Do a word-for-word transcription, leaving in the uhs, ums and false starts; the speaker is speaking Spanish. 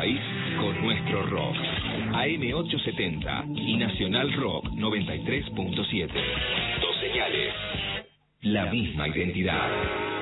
país con nuestro rock. A M ochocientos setenta y Nacional Rock noventa y tres punto siete. Dos señales. La misma identidad.